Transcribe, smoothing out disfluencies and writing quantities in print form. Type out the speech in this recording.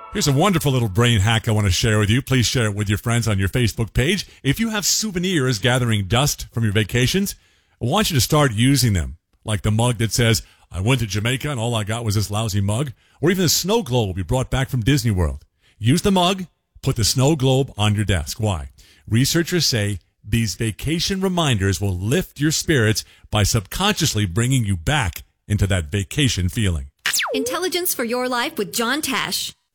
Here's a wonderful little brain hack I want to share with you. Please share it with your friends on your Facebook page. If you have souvenirs gathering dust from your vacations, I want you to start using them. Like the mug that says, I went to Jamaica and all I got was this lousy mug. Or even the snow globe we brought back from Disney World. Use the mug, put the snow globe on your desk. Why? Researchers say these vacation reminders will lift your spirits by subconsciously bringing you back into that vacation feeling. Intelligence for your life with John Tash.